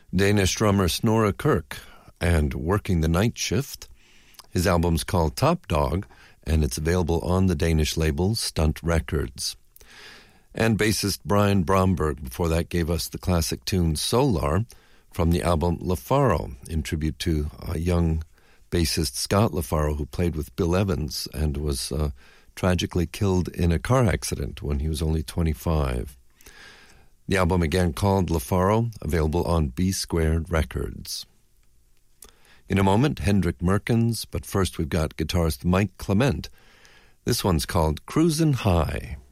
Danish drummer Snorre Kirk and Working the Night Shift. His album's called Top Dog, and it's available on the Danish label Stunt Records. And bassist Brian Bromberg before that gave us the classic tune Solar from the album LaFaro, in tribute to a young bassist Scott LaFaro, who played with Bill Evans and was tragically killed in a car accident when he was only 25. The album again called LaFaro, available on B Squared Records. In a moment, Hendrik Merkens, but first we've got guitarist Mike Clement. This one's called Cruisin' High.